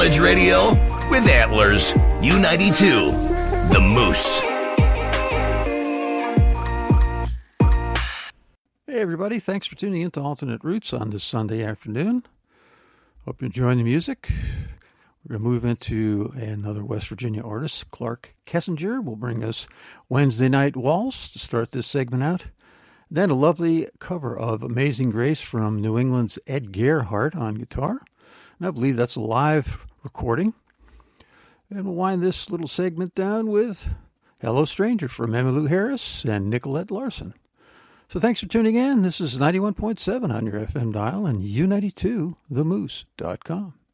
College Radio with Antlers, U92, The Moose. Hey everybody, thanks for tuning in to Alternate Roots on this Sunday afternoon. Hope you're enjoying the music. We're going to move into another West Virginia artist. Clark Kessinger will bring us Wednesday Night Waltz to start this segment out. Then a lovely cover of Amazing Grace from New England's Ed Gerhardt on guitar. And I believe that's a live recording. And we'll wind this little segment down with Hello Stranger from Emmylou Harris and Nicolette Larson. So thanks for tuning in. This is 91.7 on your FM dial and U92themoose.com.